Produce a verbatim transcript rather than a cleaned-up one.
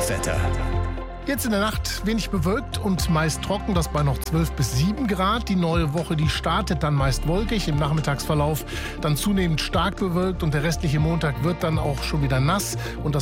Wetterwetter. Jetzt in der Nacht wenig bewölkt und meist trocken, das bei noch zwölf bis sieben Grad. Die neue Woche, die startet dann meist wolkig, im Nachmittagsverlauf dann zunehmend stark bewölkt und der restliche Montag wird dann auch schon wieder nass und das